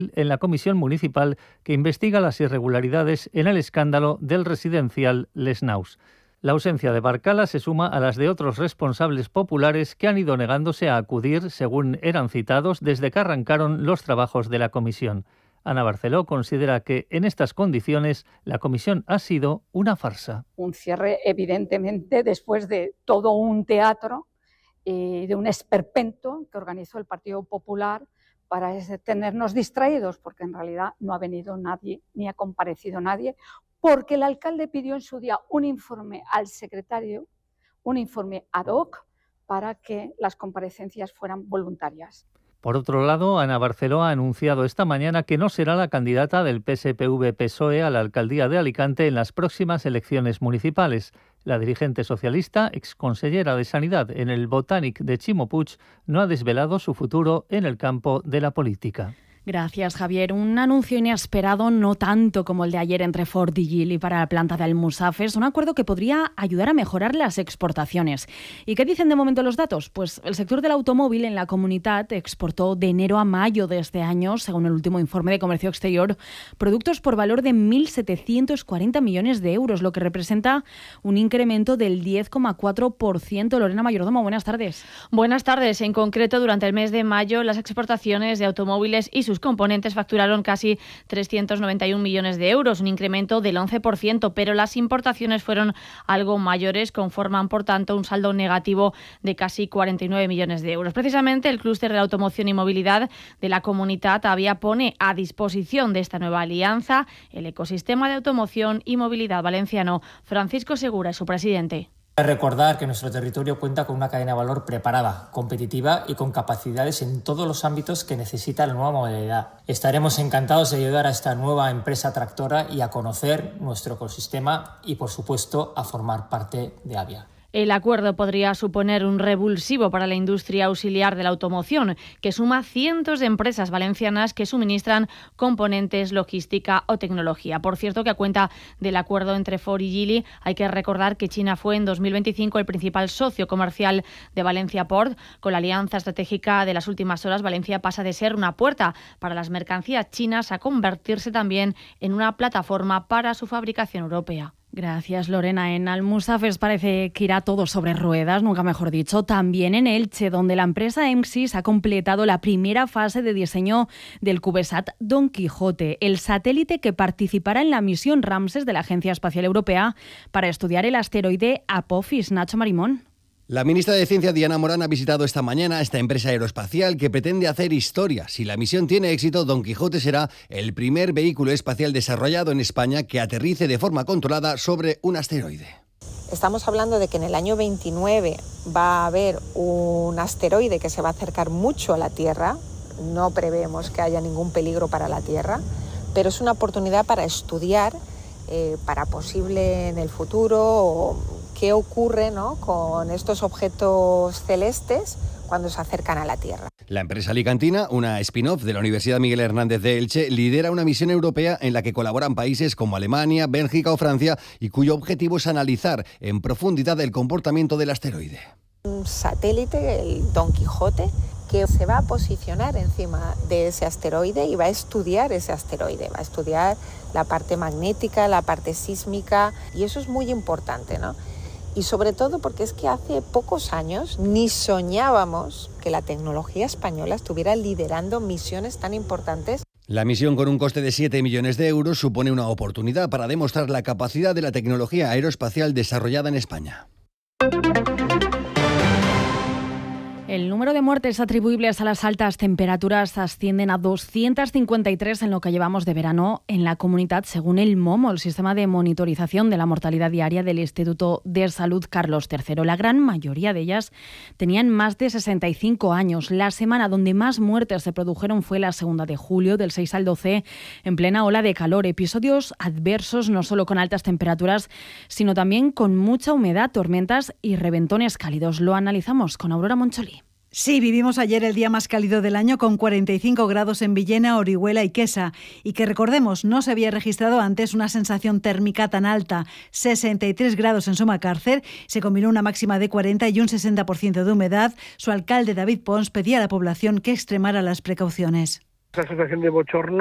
en la comisión municipal que investiga las irregularidades en el escándalo del residencial Les Naus. La ausencia de Barcala se suma a las de otros responsables populares que han ido negándose a acudir, según eran citados, desde que arrancaron los trabajos de la comisión. Ana Barceló considera que en estas condiciones la comisión ha sido una farsa. Un cierre, evidentemente, después de todo un teatro y de un esperpento que organizó el Partido Popular para tenernos distraídos, porque en realidad no ha venido nadie, ni ha comparecido nadie, porque el alcalde pidió en su día un informe al secretario, un informe ad hoc, para que las comparecencias fueran voluntarias. Por otro lado, Ana Barceló ha anunciado esta mañana que no será la candidata del PSPV-PSOE a la alcaldía de Alicante en las próximas elecciones municipales. La dirigente socialista, exconsellera de Sanidad en el Botànic de Ximo Puig, no ha desvelado su futuro en el campo de la política. Gracias, Javier. Un anuncio inesperado, no tanto como el de ayer entre Ford y Geely para la planta de Almussafes, un acuerdo que podría ayudar a mejorar las exportaciones. ¿Y qué dicen de momento los datos? Pues el sector del automóvil en la Comunitat exportó de enero a mayo de este año, según el último informe de Comercio Exterior, productos por valor de 1.740 millones de euros, lo que representa un incremento del 10,4%. Lorena Mayordomo, buenas tardes. Buenas tardes. En concreto, durante el mes de mayo, las exportaciones de automóviles y sus componentes facturaron casi 391 millones de euros, un incremento del 11%, pero las importaciones fueron algo mayores, conforman, por tanto, un saldo negativo de casi 49 millones de euros. Precisamente, el clúster de la automoción y movilidad de la Comunitat pone a disposición de esta nueva alianza el ecosistema de automoción y movilidad valenciano. Francisco Segura es su presidente. Recordar que nuestro territorio cuenta con una cadena de valor preparada, competitiva y con capacidades en todos los ámbitos que necesita la nueva modalidad. Estaremos encantados de ayudar a esta nueva empresa tractora y a conocer nuestro ecosistema y, por supuesto, a formar parte de Avia. El acuerdo podría suponer un revulsivo para la industria auxiliar de la automoción, que suma cientos de empresas valencianas que suministran componentes, logística o tecnología. Por cierto, que a cuenta del acuerdo entre Ford y Geely, hay que recordar que China fue en 2025 el principal socio comercial de Valencia Port. Con la alianza estratégica de las últimas horas, Valencia pasa de ser una puerta para las mercancías chinas a convertirse también en una plataforma para su fabricación europea. Gracias, Lorena. En Almussafes parece que irá todo sobre ruedas, nunca mejor dicho. También en Elche, donde la empresa EMSIS ha completado la primera fase de diseño del CubeSat Don Quijote, el satélite que participará en la misión Ramses de la Agencia Espacial Europea para estudiar el asteroide Apophis. Nacho Marimón. La ministra de Ciencia, Diana Morán, ha visitado esta mañana esta empresa aeroespacial que pretende hacer historia. Si la misión tiene éxito, Don Quijote será el primer vehículo espacial desarrollado en España que aterrice de forma controlada sobre un asteroide. Estamos hablando de que en el año 29 va a haber un asteroide que se va a acercar mucho a la Tierra. No prevemos que haya ningún peligro para la Tierra, pero es una oportunidad para estudiar, para posible en el futuro, qué ocurre, ¿no?, con estos objetos celestes cuando se acercan a la Tierra. La empresa alicantina, una spin-off de la Universidad Miguel Hernández de Elche, lidera una misión europea en la que colaboran países como Alemania, Bélgica o Francia y cuyo objetivo es analizar en profundidad el comportamiento del asteroide. Un satélite, el Don Quijote, que se va a posicionar encima de ese asteroide y va a estudiar ese asteroide, va a estudiar la parte magnética, la parte sísmica, y eso es muy importante, ¿no? Y sobre todo porque es que hace pocos años ni soñábamos que la tecnología española estuviera liderando misiones tan importantes. La misión, con un coste de 7 millones de euros, supone una oportunidad para demostrar la capacidad de la tecnología aeroespacial desarrollada en España. El número de muertes atribuibles a las altas temperaturas ascienden a 253 en lo que llevamos de verano en la Comunitat, según el MOMO, el sistema de monitorización de la mortalidad diaria del Instituto de Salud Carlos III. La gran mayoría de ellas tenían más de 65 años. La semana donde más muertes se produjeron fue la segunda de julio, del 6 al 12, en plena ola de calor. Episodios adversos, no solo con altas temperaturas, sino también con mucha humedad, tormentas y reventones cálidos. Lo analizamos con Aurora Moncholí. Sí, vivimos ayer el día más cálido del año con 45 grados en Villena, Orihuela y Quesa. Y que recordemos, no se había registrado antes una sensación térmica tan alta. 63 grados en Sumacárcer, se combinó una máxima de 40 y un 60% de humedad. Su alcalde, David Pons, pedía a la población que extremara las precauciones. Esa sensación de bochorno